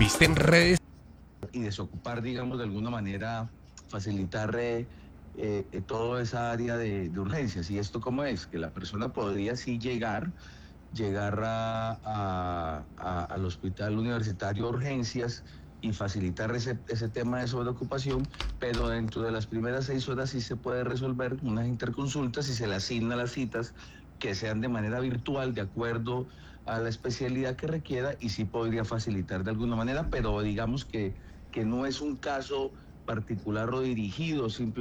¿Viste en redes? Y desocupar, digamos, de alguna manera, facilitar toda esa área de urgencias. ¿Y esto cómo es? Que la persona podría sí llegar al hospital universitario urgencias y facilitar ese tema de sobreocupación, pero dentro de las primeras 6 horas sí se puede resolver unas interconsultas y se le asigna las citas que sean de manera virtual, de acuerdo a la especialidad que requiera, y sí podría facilitar de alguna manera, pero digamos que no es un caso particular o dirigido simplemente